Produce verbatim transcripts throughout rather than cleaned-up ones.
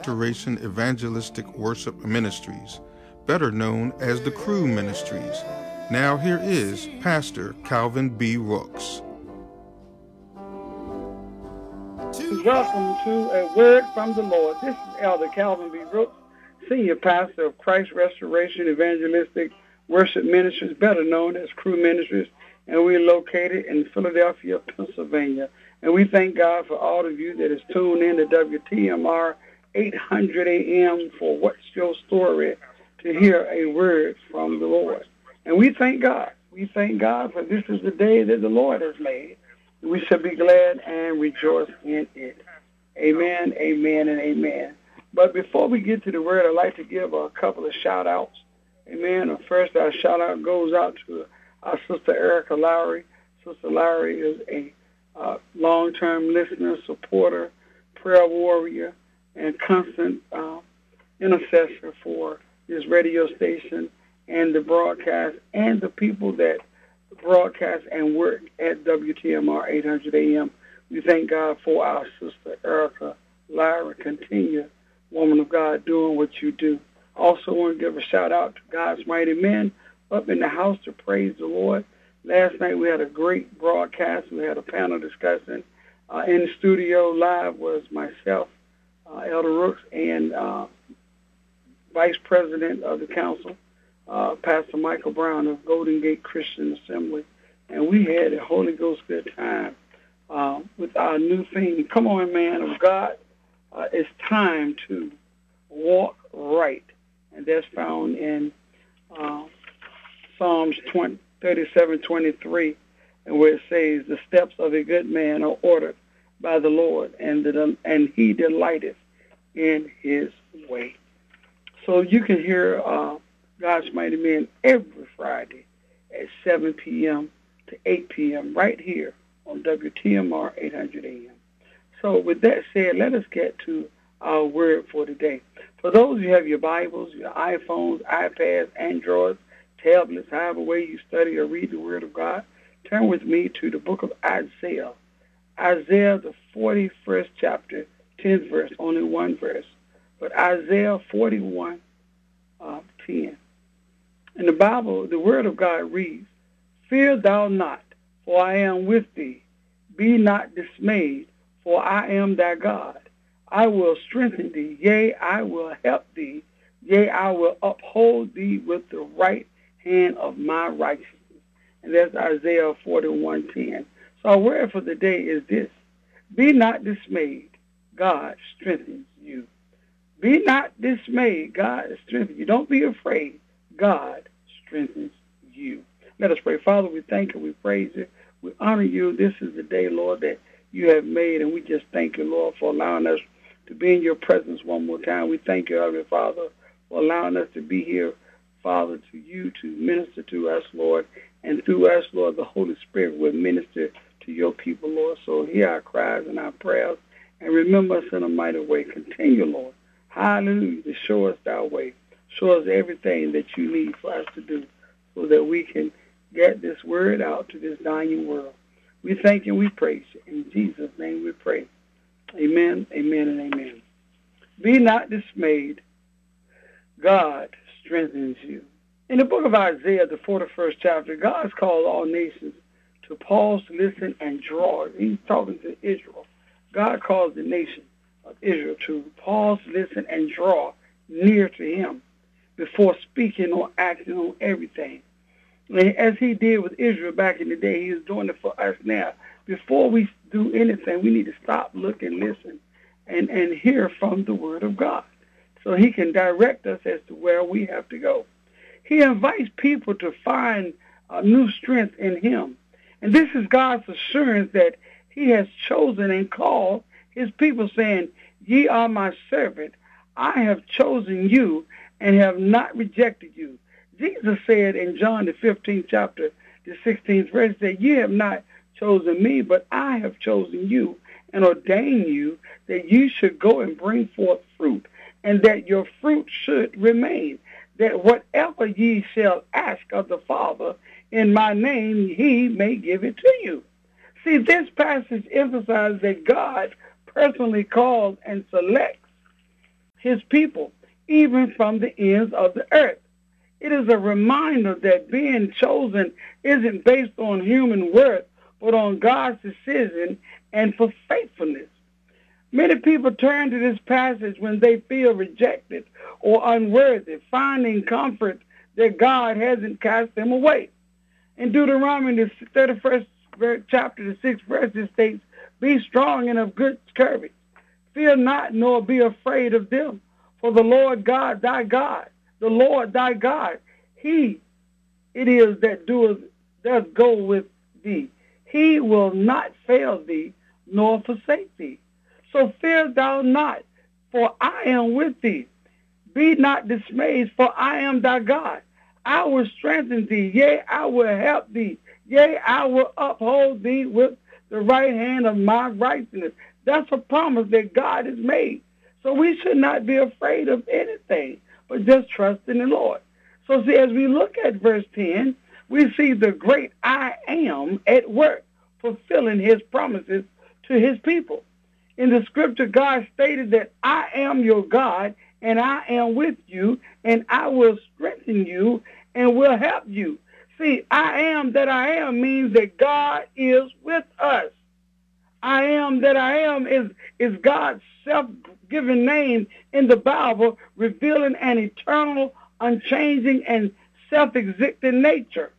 Restoration Evangelistic Worship Ministries, better known as the Cru Ministries. Now here is Pastor Calvin B. Rooks. Welcome to A Word from the Lord. This is Elder Calvin B. Rooks, Senior Pastor of Christ Restoration Evangelistic Worship Ministries, better known as Cru Ministries, and we're located in Philadelphia, Pennsylvania. And we thank God for all of you that is tuned in to W T M R eight hundred A M for What's Your Story, to hear a word from the Lord. And we thank God. We thank God for this is the day that the Lord has made. We shall be glad and rejoice in it. Amen, amen, and amen. But before we get to the word, I'd like to give a couple of shout-outs. Amen. First, our shout-out goes out to our sister Erica Lowry. Sister Lowry is a uh, long-term listener, supporter, prayer warrior, and constant uh, intercessor for this radio station and the broadcast and the people that broadcast and work at W T M R eight hundred A M. We thank God for our sister Erica Lyra. Continue, woman of God, doing what you do. Also want to give a shout out to God's mighty men up in the house to praise the Lord. Last night we had a great broadcast. We had a panel discussion. Uh, in the studio live was myself, uh, Elder Rooks, and uh, Vice President of the Council, Uh, Pastor Michael Brown of Golden Gate Christian Assembly, and we had a Holy Ghost good time uh, with our new theme. Come on, man of God, uh, it's time to walk right, and that's found in uh, Psalms thirty-seven twenty-three, and where it says, "The steps of a good man are ordered by the Lord, and the, and He delighteth in His way." So you can hear Uh, God's Mighty Men every Friday at seven p.m. to eight p.m. right here on W T M R eight hundred A M. So with that said, let us get to our word for today. For those of you who have your Bibles, your iPhones, iPads, Androids, tablets, however way you study or read the Word of God, turn with me to the book of Isaiah. Isaiah, the forty-first chapter, tenth verse, only one verse. But Isaiah forty-one, uh, ten. In the Bible, the Word of God reads, "Fear thou not, for I am with thee. Be not dismayed, for I am thy God. I will strengthen thee, yea, I will help thee. Yea, I will uphold thee with the right hand of my righteousness." And that's Isaiah forty-one ten. So our word for the day is this: be not dismayed, God strengthens you. Be not dismayed, God strengthens you. Don't be afraid, God strengthens you. Let us pray. Father, we thank you, we praise you, we honor you. This is the day, Lord, that you have made, and we just thank you, Lord, for allowing us to be in your presence one more time. We thank you, Heavenly Father, for allowing us to be here, Father, to you to minister to us, Lord, and through us, Lord, the Holy Spirit will minister to your people, Lord. So hear our cries and our prayers, and remember us in a mighty way. Continue, Lord, hallelujah, to show us our way. Show us everything that you need for us to do so that we can get this word out to this dying world. We thank you and we praise you. In Jesus' name we pray. Amen, amen, and amen. Be not dismayed. God strengthens you. In the book of Isaiah, the forty-first chapter, God has called all nations to pause, listen, and draw. He's talking to Israel. God calls the nation of Israel to pause, listen, and draw near to him before speaking or acting on everything. And as he did with Israel back in the day, he is doing it for us now. Before we do anything, we need to stop, look, and listen and, and hear from the Word of God so he can direct us as to where we have to go. He invites people to find a new strength in him. And this is God's assurance that he has chosen and called his people, saying, "Ye are my servant. I have chosen you and have not rejected you." Jesus said in John the fifteenth chapter, the sixteenth verse, that "Ye have not chosen me, but I have chosen you and ordained you that you should go and bring forth fruit, and that your fruit should remain, that whatever ye shall ask of the Father in my name, he may give it to you." See, this passage emphasizes that God personally calls and selects his people, even from the ends of the earth. It is a reminder that being chosen isn't based on human worth, but on God's decision and for faithfulness. Many people turn to this passage when they feel rejected or unworthy, finding comfort that God hasn't cast them away. In Deuteronomy, the thirty-first chapter, the sixth verse, it states, "Be strong and of good courage. Fear not, nor be afraid of them. For the Lord God, thy God, the Lord thy God, he it is that doeth, does go with thee. He will not fail thee, nor forsake thee. So fear thou not, for I am with thee. Be not dismayed, for I am thy God. I will strengthen thee, yea, I will help thee, yea, I will uphold thee with the right hand of my righteousness." That's a promise that God has made. So we should not be afraid of anything, but just trust in the Lord. So see, as we look at verse ten, we see the great I am at work, fulfilling his promises to his people. In the scripture, God stated that I am your God, and I am with you, and I will strengthen you and will help you. See, I am that I am means that God is with us. I am that I am is, is God's self-given name in the Bible, revealing an eternal, unchanging, and self-existent nature.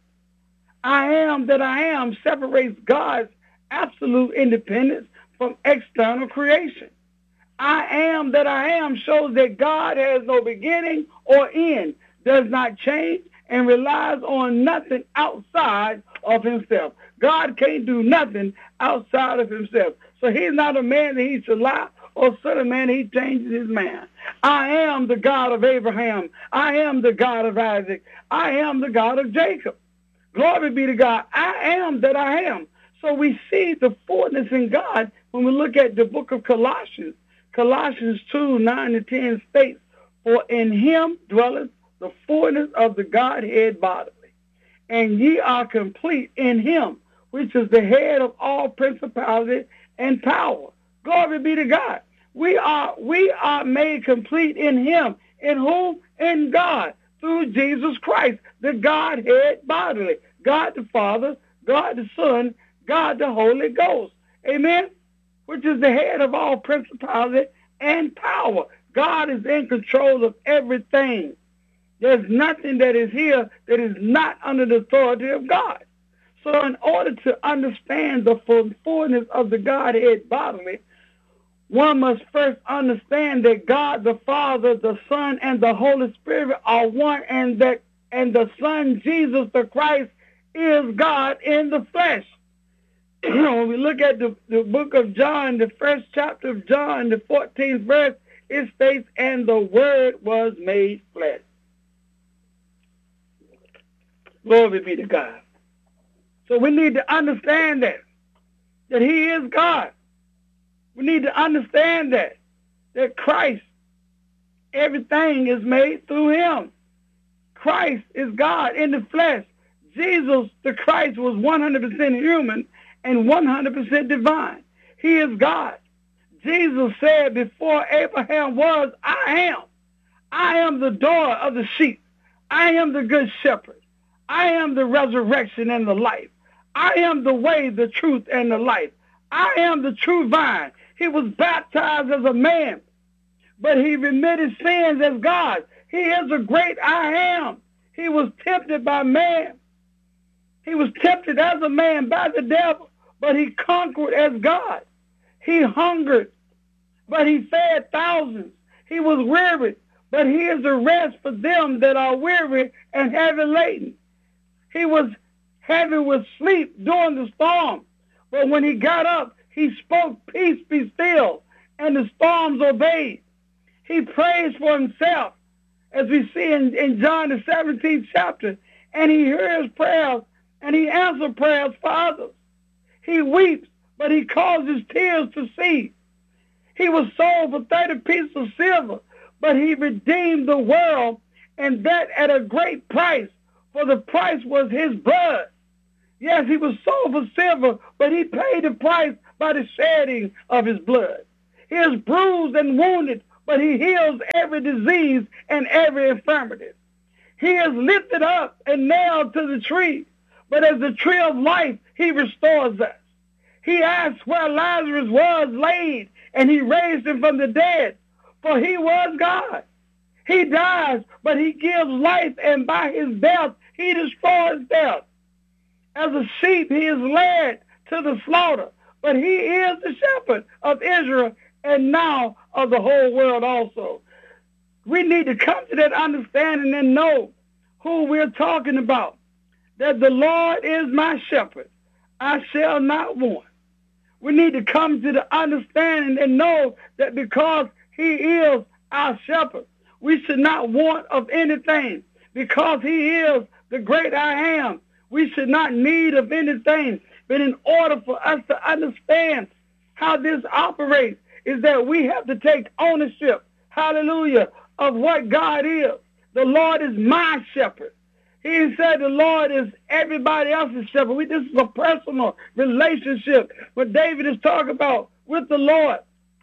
I am that I am separates God's absolute independence from external creation. I am that I am shows that God has no beginning or end, does not change, and relies on nothing outside of himself. God can't do nothing outside of himself. So he's not a man that he should lie, or son of man he changes his mind. I am the God of Abraham. I am the God of Isaac. I am the God of Jacob. Glory be to God. I am that I am. So we see the fullness in God when we look at the book of Colossians. Colossians two, nine to ten states, "For in him dwelleth the fullness of the Godhead bodily, and ye are complete in him, which is the head of all principality and power." Glory be to God. We are we are made complete in him. In whom? In God, through Jesus Christ, the Godhead bodily. God the Father, God the Son, God the Holy Ghost. Amen? Which is the head of all principality and power. God is in control of everything. There's nothing that is here that is not under the authority of God. So in order to understand the fullness of the Godhead bodily, one must first understand that God the Father, the Son, and the Holy Spirit are one, and that and the Son, Jesus the Christ, is God in the flesh. When we look at the, the book of John, the first chapter of John, the fourteenth verse, it states, "And the Word was made flesh." Glory be to God. So we need to understand that, that he is God. We need to understand that, that Christ, everything is made through him. Christ is God in the flesh. Jesus, the Christ, was one hundred percent human and one hundred percent divine. He is God. Jesus said, "Before Abraham was, I am. I am the door of the sheep. I am the good shepherd. I am the resurrection and the life. I am the way, the truth, and the life. I am the true vine." He was baptized as a man, but he remitted sins as God. He is a great I am. He was tempted by man. He was tempted as a man by the devil, but he conquered as God. He hungered, but he fed thousands. He was weary, but he is a rest for them that are weary and heavy laden. He was heavy with sleep during the storm, but when he got up, he spoke, "Peace, be still," and the storms obeyed. He prays for himself, as we see in, in John the seventeenth chapter, and he hears prayers, and he answers prayers for others. He weeps, but he causes tears to cease. He was sold for thirty pieces of silver, but he redeemed the world, and that at a great price, for the price was his blood. Yes, he was sold for silver, but he paid the price by the shedding of his blood. He is bruised and wounded but he heals every disease and every infirmity. He is lifted up and nailed to the tree, but as the tree of life, he restores us. He asked where Lazarus was laid, and he raised him from the dead, for he was God. He dies, but he gives life, and by his death, he destroys death. As a sheep, he is led to the slaughter, but he is the shepherd of Israel and now of the whole world also. We need to come to that understanding and know who we're talking about, that the Lord is my shepherd. I shall not want. We need to come to the understanding and know that because he is our shepherd, we should not want of anything. Because he is the great I am, we should not need of anything. But in order for us to understand how this operates, is that we have to take ownership, hallelujah, of what God is. The Lord is my shepherd. He said the Lord is everybody else's shepherd. We, this is a personal relationship. What David is talking about with the Lord.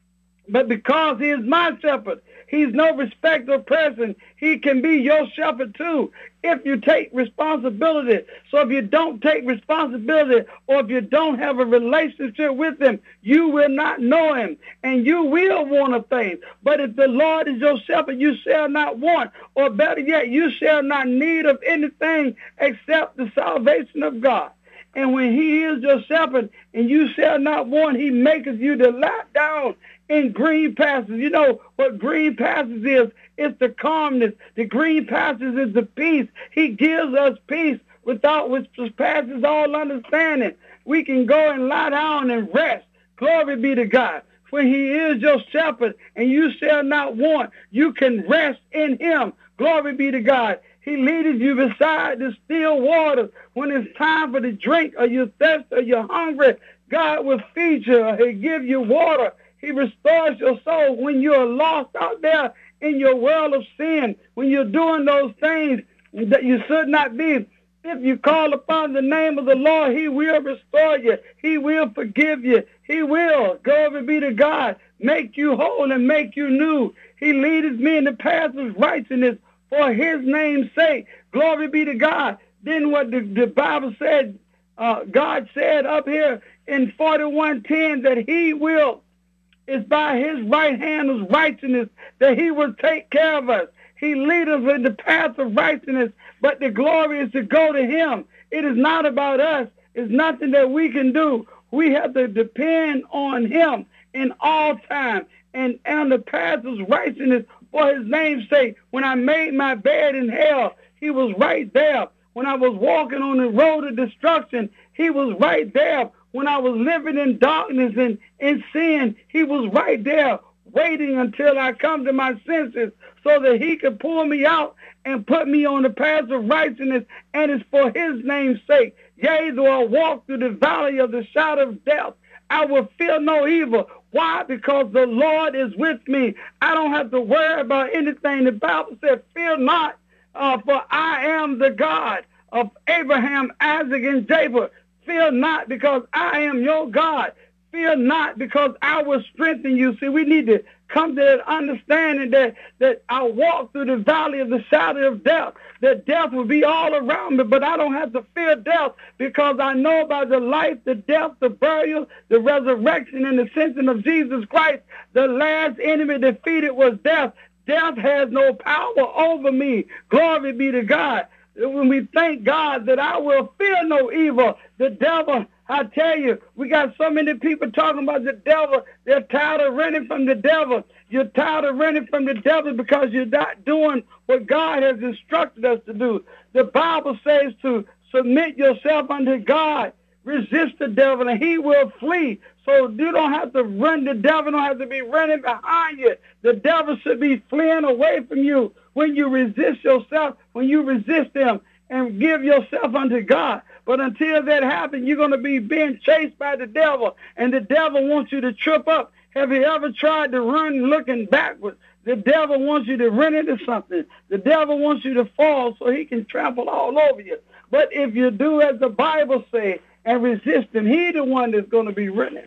But because he is my shepherd, he's no respecter of person. He can be your shepherd too if you take responsibility. So if you don't take responsibility, or if you don't have a relationship with him, you will not know him, and you will want a thing. But if the Lord is your shepherd, you shall not want, or better yet, you shall not need of anything except the salvation of God. And when he is your shepherd and you shall not want, he maketh you to lie down in green pastures. You know what green pastures is? It's the calmness. The green pastures is the peace. He gives us peace without which passes all understanding. We can go and lie down and rest. Glory be to God. When he is your shepherd and you shall not want, you can rest in him. Glory be to God. He leadeth you beside the still waters. When it's time for the drink, or you're thirsty, or you're hungry, God will feed you, or he'll give you water. He restores your soul when you're lost out there in your world of sin, when you're doing those things that you should not be. If you call upon the name of the Lord, he will restore you. He will forgive you. He will, glory be to God, make you whole and make you new. He leadeth me in the path of righteousness for his name's sake. Glory be to God. Then what the, the Bible said, uh, God said up here in forty-one ten that he will, is by his right hand of righteousness, that he will take care of us. He leads us in the path of righteousness, but the glory is to go to him. It is not about us. It's nothing that we can do. We have to depend on him in all time and on the path of righteousness for his name's sake. When I made my bed in hell, he was right there. When I was walking on the road of destruction, he was right there. When I was living in darkness and in sin, he was right there, waiting until I come to my senses so that he could pull me out and put me on the path of righteousness, and it's for his name's sake. Yea, though I walk through the valley of the shadow of death, I will fear no evil. Why? Because the Lord is with me. I don't have to worry about anything. The Bible said, fear not, uh, for I am the God of Abraham, Isaac, and Jacob. Fear not, because I am your God. Fear not, because I will strengthen you. See, we need to come to that understanding that, that I walk through the valley of the shadow of death, that death will be all around me, but I don't have to fear death, because I know about the life, the death, the burial, the resurrection, and the ascension of Jesus Christ. The last enemy defeated was death. Death has no power over me. Glory be to God. When we thank God that I will fear no evil, the devil, I tell you, we got so many people talking about the devil. They're tired of running from the devil. You're tired of running from the devil because you're not doing what God has instructed us to do. The Bible says to submit yourself unto God, resist the devil, and he will flee. So you don't have to run. The devil don't have to be running behind you. The devil should be fleeing away from you when you resist yourself, when you resist him and give yourself unto God. But until that happens, you're going to be being chased by the devil, and the devil wants you to trip up. Have you ever tried to run looking backwards? The devil wants you to run into something. The devil wants you to fall so he can trample all over you. But if you do as the Bible says and resist him, he's the one that's going to be running.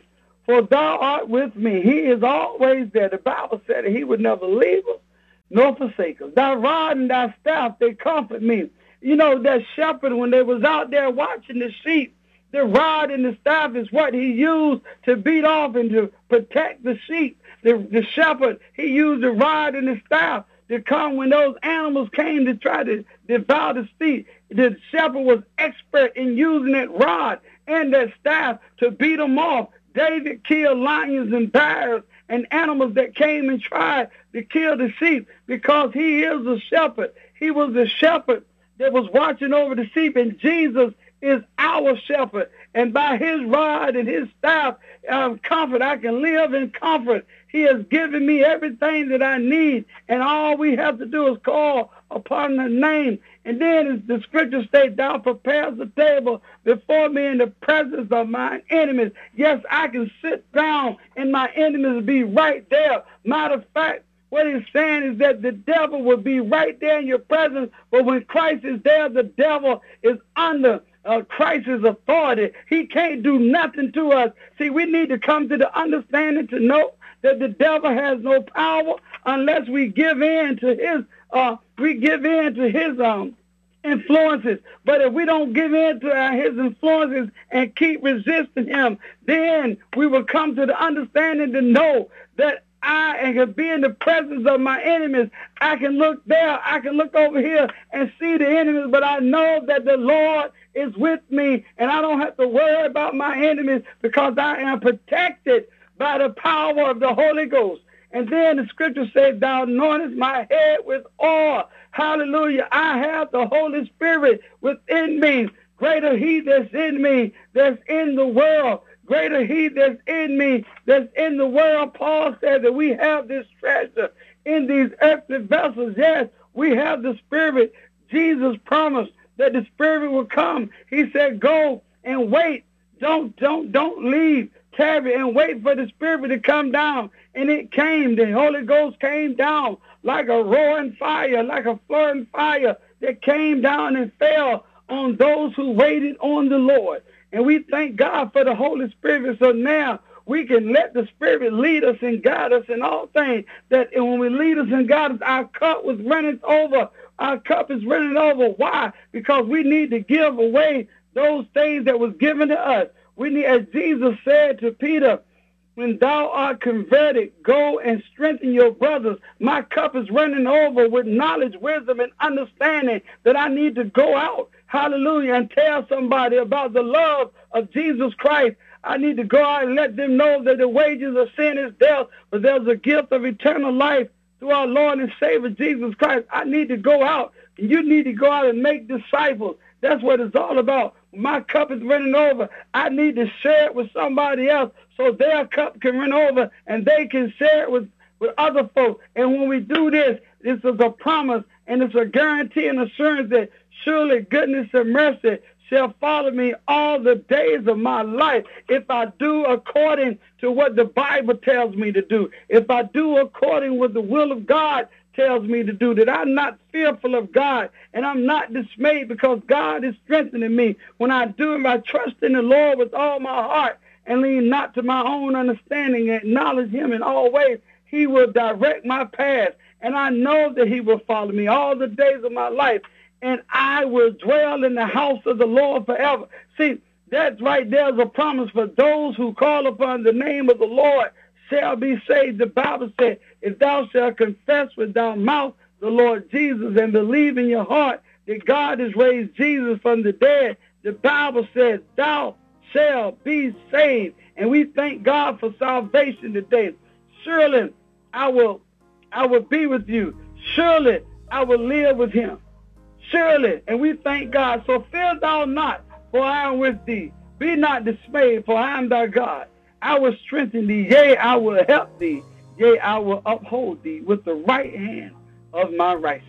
for thou art with me. He is always there. The Bible said that he would never leave us nor forsake us. Thy rod and thy staff, they comfort me. You know, that shepherd, when they was out there watching the sheep, the rod and the staff is what he used to beat off and to protect the sheep. The, the shepherd, he used the rod and the staff to come when those animals came to try to devour the sheep. The shepherd was expert in using that rod and that staff to beat them off. David killed lions and bears and animals that came and tried to kill the sheep because he is a shepherd. He was the shepherd that was watching over the sheep, and Jesus is our shepherd. And by his rod and his staff, um, comfort, I can live in comfort. He has given me everything that I need, and all we have to do is call upon the name. And then the scripture states, thou prepares the table before me in the presence of my enemies. Yes, I can sit down and my enemies will be right there. Matter of fact, what he's saying is that the devil will be right there in your presence, but when Christ is there, the devil is under uh, Christ's authority. He can't do nothing to us. See, we need to come to the understanding to know that the devil has no power unless we give in to his uh we give in to his um influences. But if we don't give in to uh, his influences and keep resisting him, then we will come to the understanding to know that I can be in the presence of my enemies. I can look there, I can look over here and see the enemies, but I know that the Lord is with me, and I don't have to worry about my enemies because I am protected by the power of the Holy Ghost. And then the scripture says, thou anointest my head with oil. Hallelujah. I have the Holy Spirit within me. Greater he that's in me, that's in the world. Greater he that's in me, that's in the world. Paul said that we have this treasure in these earthly vessels. Yes, we have the Spirit. Jesus promised that the Spirit will come. He said, go and wait. Don't, don't, don't leave. Tarry and wait for the Spirit to come down. And it came. The Holy Ghost came down like a roaring fire, like a flooring fire that came down and fell on those who waited on the Lord. And we thank God for the Holy Spirit. So now we can let the Spirit lead us and guide us in all things. That when we lead us and guide us, our cup was running over. Our cup is running over. Why? Because we need to give away those things that was given to us. We need, as Jesus said to Peter, when thou art converted, go and strengthen your brothers. My cup is running over with knowledge, wisdom, and understanding that I need to go out, hallelujah, and tell somebody about the love of Jesus Christ. I need to go out and let them know that the wages of sin is death, but there's a gift of eternal life through our Lord and Savior Jesus Christ. I need to go out, and you need to go out and make disciples. That's what it's all about. My cup is running over. I need to share it with somebody else so their cup can run over and they can share it with, with other folks. And when we do this, this is a promise and it's a guarantee and assurance that surely goodness and mercy shall follow me all the days of my life if I do according to what the Bible tells me to do, if I do according with the will of God tells me to do, that I'm not fearful of God and I'm not dismayed because God is strengthening me. When I do it, I trust in the Lord with all my heart and lean not to my own understanding and acknowledge him in all ways. He will direct my path, and I know that he will follow me all the days of my life, and I will dwell in the house of the Lord forever. See, that's right there's a promise for those who call upon the name of the Lord shall be saved. The Bible said, if thou shalt confess with thy mouth the Lord Jesus and believe in your heart that God has raised Jesus from the dead, the Bible says, thou shalt be saved. And we thank God for salvation today. Surely I will, I will be with you. Surely I will live with him. Surely, and we thank God. So fear thou not, for I am with thee. Be not dismayed, for I am thy God. I will strengthen thee, yea, I will help thee, yea, I will uphold thee with the right hand of my righteousness.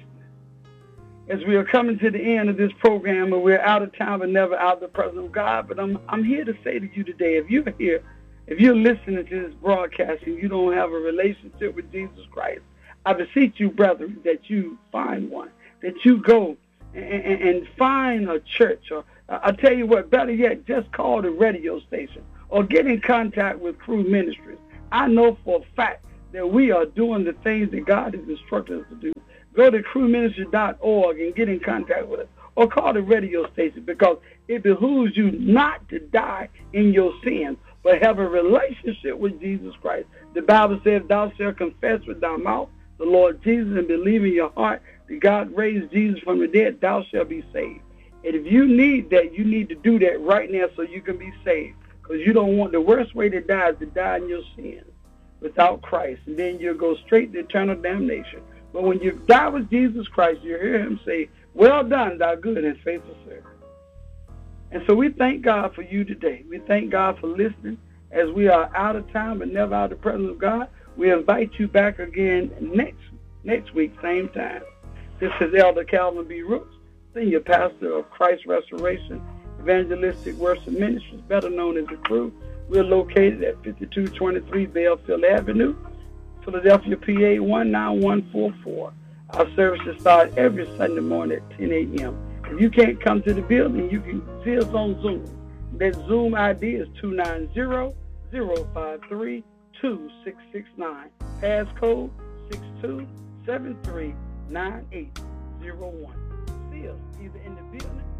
As we are coming to the end of this program, and we're out of time but never out of the presence of God, but I'm I'm here to say to you today, if you're here, if you're listening to this broadcast and you don't have a relationship with Jesus Christ, I beseech you, brethren, that you find one, that you go and, and, and find a church, or I'll tell you what, better yet, just call the radio station, or get in contact with Cru Ministries. I know for a fact that we are doing the things that God has instructed us to do. Go to cru ministry dot org and get in contact with us, or call the radio station, because it behooves you not to die in your sins, but have a relationship with Jesus Christ. The Bible says, thou shalt confess with thy mouth the Lord Jesus and believe in your heart that God raised Jesus from the dead, thou shalt be saved. And if you need that, you need to do that right now so you can be saved, because you don't want, the worst way to die is to die in your sins without Christ, and then you'll go straight to eternal damnation. But when you die with Jesus Christ, you hear him say, well done, thou good and faithful servant. And so we thank God for you today. We thank God for listening. As we are out of time but never out of the presence of God, we invite you back again next next week, same time. This is Elder Calvin B. Rooks, Senior Pastor of Christ Restoration Evangelistic Worship Ministries, better known as the Cru. We're located at fifty-two twenty-three Belfield Avenue, Philadelphia, P A one nine one four four. Our services start every Sunday morning at ten a.m. If you can't come to the building, you can see us on Zoom. That Zoom I D is two nine zero, zero five three, two six six nine. Passcode six two seven three nine eight zero one. See us either in the building